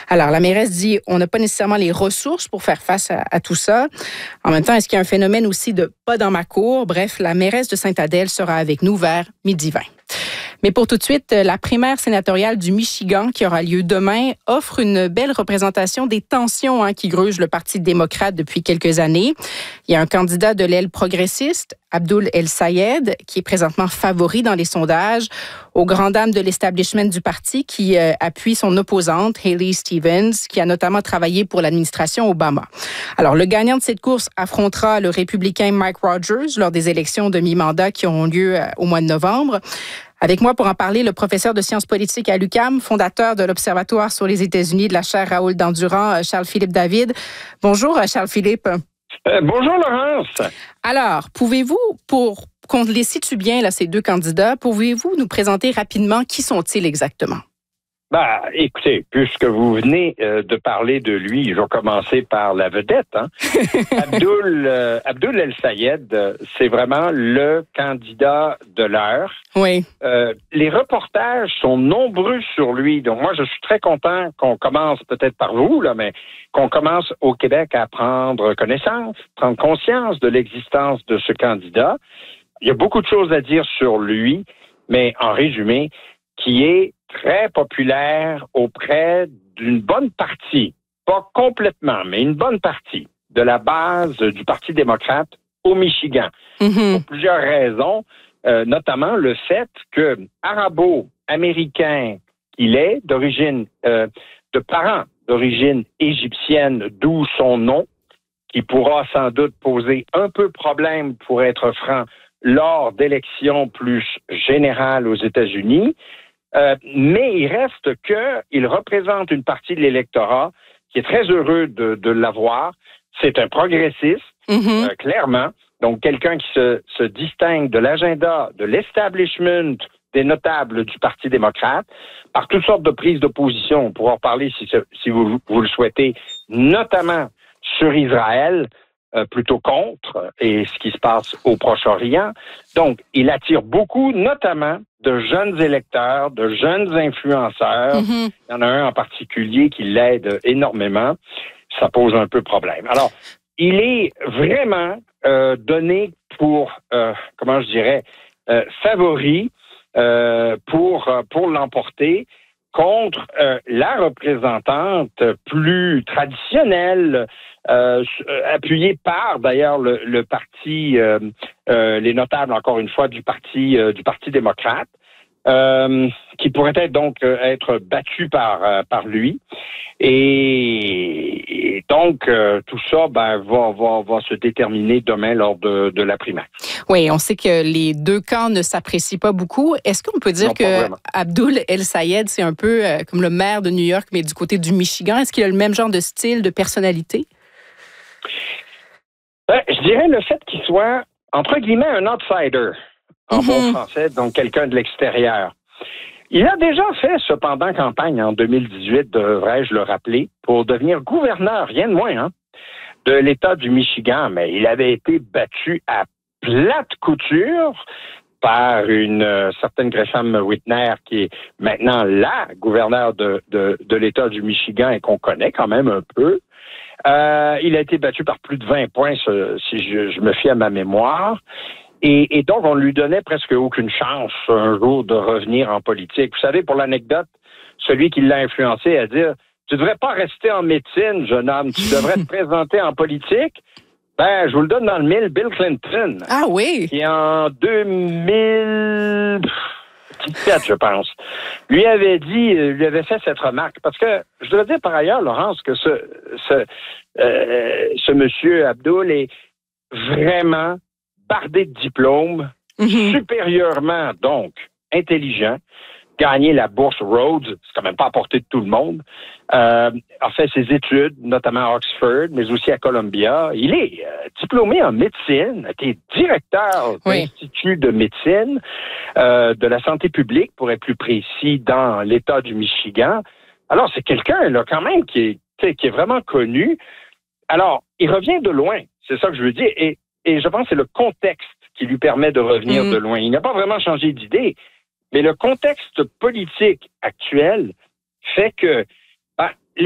Alors, la mairesse dit on n'a pas nécessairement les ressources pour faire face à tout ça. En même temps, est-ce qu'il y a un phénomène aussi de pas dans ma cour? Bref, la mairesse de Sainte-Adèle sera avec nous vers 12h20. Mais pour tout de suite, la primaire sénatoriale du Michigan qui aura lieu demain offre une belle représentation des tensions qui grugent le Parti démocrate depuis quelques années. Il y a un candidat de l'aile progressiste, Abdul El-Sayed, qui est présentement favori dans les sondages, aux grandes dames de l'establishment du parti qui appuie son opposante, Haley Stevens, qui a notamment travaillé pour l'administration Obama. Alors, le gagnant de cette course affrontera le républicain Mike Rogers lors des élections de mi-mandat qui auront lieu au mois de novembre. Avec moi pour en parler, le professeur de sciences politiques à l'UQAM, fondateur de l'Observatoire sur les États-Unis de la chaire Raoul Dandurand, Charles-Philippe David. Bonjour, Charles-Philippe. Bonjour, Laurence. Alors, pouvez-vous, pour qu'on les situe bien, là, ces deux candidats, pouvez-vous nous présenter rapidement qui sont-ils exactement? Écoutez, puisque vous venez de parler de lui, je vais commencer par la vedette. Abdul El-Sayed, c'est vraiment le candidat de l'heure. Oui. Les reportages sont nombreux sur lui. Donc moi, je suis très content qu'on commence peut-être par vous, mais qu'on commence au Québec à prendre connaissance, prendre conscience de l'existence de ce candidat. Il y a beaucoup de choses à dire sur lui, mais en résumé, qui est très populaire auprès d'une bonne partie, pas complètement, mais une bonne partie de la base du Parti démocrate au Michigan. Pour plusieurs raisons, notamment le fait que arabo-américain qu'il est, d'origine, de parents d'origine égyptienne, d'où son nom, qui pourra sans doute poser un peu problème, pour être franc, lors d'élections plus générales aux États-Unis. Mais il reste qu'il représente une partie de l'électorat qui est très heureux de l'avoir. C'est un progressiste, clairement. Donc, quelqu'un qui se distingue de l'agenda, de l'establishment des notables du Parti démocrate, par toutes sortes de prises d'opposition. On pourra en parler si vous le souhaitez, notamment sur Israël, plutôt contre, et ce qui se passe au Proche-Orient. Donc, il attire beaucoup, notamment de jeunes électeurs, de jeunes influenceurs. Il y en a un en particulier qui l'aide énormément. Ça pose un peu problème. Alors, il est vraiment donné pour, favori pour l'emporter contre la représentante plus traditionnelle, appuyée par d'ailleurs le parti, les notables encore une fois du parti démocrate, qui pourrait être donc être battu par lui. Et donc tout ça va se déterminer demain lors de la primaire. Oui, on sait que les deux camps ne s'apprécient pas beaucoup. Est-ce qu'on peut dire que Abdul El-Sayed, c'est un peu comme le maire de New York, mais du côté du Michigan? Est-ce qu'il a le même genre de style, de personnalité? Je dirais le fait qu'il soit, entre guillemets, un outsider, en bon français, donc quelqu'un de l'extérieur. Il a déjà fait, cependant, campagne en 2018, devrais-je le rappeler, pour devenir gouverneur, rien de moins, de l'État du Michigan. Mais il avait été battu à plate couture par une certaine Gresham Whitner, qui est maintenant la gouverneure de l'État du Michigan et qu'on connaît quand même un peu. Il a été battu par plus de 20 points, si je me fie à ma mémoire. Et donc, on lui donnait presque aucune chance un jour de revenir en politique. Vous savez, pour l'anecdote, celui qui l'a influencé à dire « Tu devrais pas rester en médecine, jeune homme, tu devrais te présenter en politique ». Je vous le donne dans le mille, Bill Clinton. Ah oui? Qui en 2017, je pense, lui avait fait cette remarque. Parce que, je dois dire par ailleurs, Laurence, que ce monsieur Abdul est vraiment bardé de diplômes, supérieurement, donc, intelligent, gagné la bourse Rhodes, c'est quand même pas à portée de tout le monde, a fait ses études, notamment à Oxford, mais aussi à Columbia. Il est diplômé en médecine, a été directeur d'Institut de médecine, de la santé publique, pour être plus précis, dans l'État du Michigan. Alors, c'est quelqu'un, là, quand même, qui est vraiment connu. Alors, il revient de loin, c'est ça que je veux dire, et je pense que c'est le contexte qui lui permet de revenir de loin. Il n'a pas vraiment changé d'idée, mais le contexte politique actuel fait que